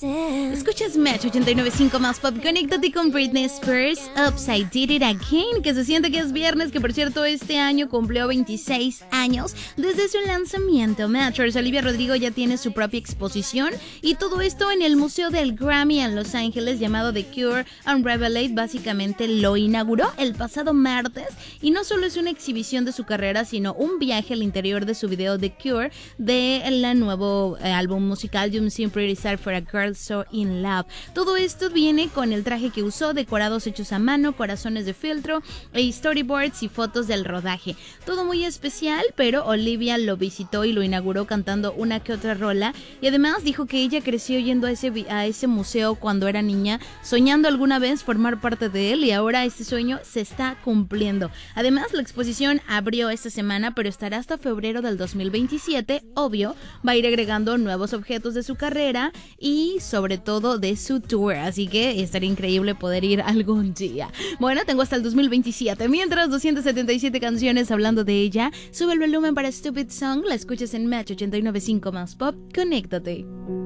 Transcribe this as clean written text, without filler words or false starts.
Escuchas Match 89.5 más pop. Conéctate con Britney Spears, Upside Did It Again, que se siente que es viernes, que por cierto este año cumplió 26 años desde su lanzamiento. Matchers, Olivia Rodrigo ya tiene su propia exposición y todo esto en el Museo del Grammy en Los Ángeles llamado The Cure and Revelate. Básicamente lo inauguró el pasado martes y no solo es una exhibición de su carrera, sino un viaje al interior de su video The Cure del nuevo álbum musical You Seem Pretty Sad for a Girl So In Love. Todo esto viene con el traje que usó, decorados hechos a mano, corazones de filtro, storyboards y fotos del rodaje. Todo muy especial, pero Olivia lo visitó y lo inauguró cantando una que otra rola y además dijo que ella creció yendo a ese museo cuando era niña, soñando alguna vez formar parte de él y ahora este sueño se está cumpliendo. Además, la exposición abrió esta semana, pero estará hasta febrero del 2027. Obvio, va a ir agregando nuevos objetos de su carrera y sobre todo de su tour, así que estaría increíble poder ir algún día. Bueno, tengo hasta el 2027, mientras 277 canciones hablando de ella. Sube el volumen para Stupid Song, la escuchas en Match 89.5 más pop. Conéctate.